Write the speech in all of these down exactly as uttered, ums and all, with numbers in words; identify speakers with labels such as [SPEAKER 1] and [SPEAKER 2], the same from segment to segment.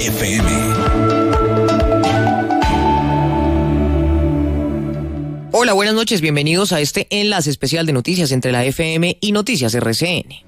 [SPEAKER 1] F M.
[SPEAKER 2] Hola, buenas noches, bienvenidos a este enlace especial de noticias entre la F M y Noticias R C N.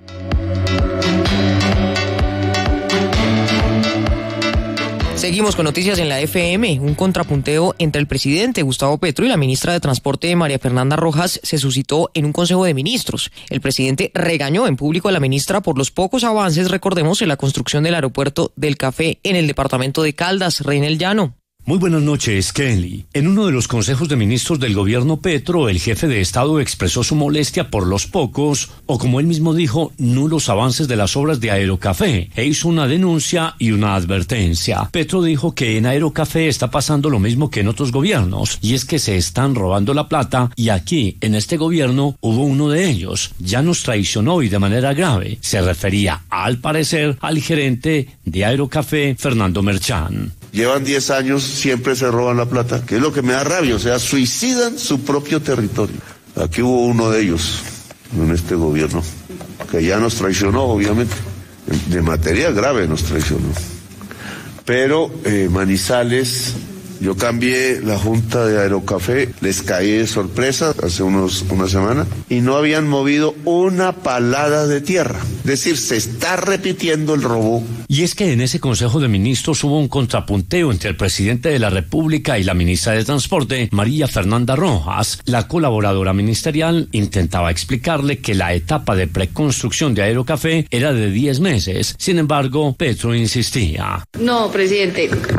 [SPEAKER 2] Seguimos con noticias en la F M. Un contrapunteo entre el presidente Gustavo Petro y la ministra de Transporte María Fernanda Rojas se suscitó en un consejo de ministros. El presidente regañó en público a la ministra por los pocos avances, recordemos, en la construcción del aeropuerto del Café en el departamento de Caldas, Reina del Llano.
[SPEAKER 3] Muy buenas noches, Kelly. En uno de los consejos de ministros del gobierno Petro, el jefe de Estado expresó su molestia por los pocos, o como él mismo dijo, nulos avances de las obras de Aerocafé, e hizo una denuncia y una advertencia. Petro dijo que en Aerocafé está pasando lo mismo que en otros gobiernos, y es que se están robando la plata, y aquí, en este gobierno, hubo uno de ellos. Ya nos traicionó y de manera grave. Se refería, al parecer, al gerente de Aerocafé, Fernando Merchán.
[SPEAKER 4] Llevan diez años, siempre se roban la plata, que es lo que me da rabia, o sea, suicidan su propio territorio. Aquí hubo uno de ellos, en este gobierno, que ya nos traicionó, obviamente, de materia grave nos traicionó. Pero eh, Manizales, yo cambié la junta de Aerocafé, les caí de sorpresa hace unos, una semana, y no habían movido una palada de tierra. Es decir, se está repitiendo el robo.
[SPEAKER 3] Y es que en ese Consejo de Ministros hubo un contrapunteo entre el presidente de la República y la ministra de Transporte, María Fernanda Rojas. La colaboradora ministerial intentaba explicarle que la etapa de preconstrucción de Aerocafé era de diez meses. Sin embargo, Petro insistía.
[SPEAKER 5] No, presidente.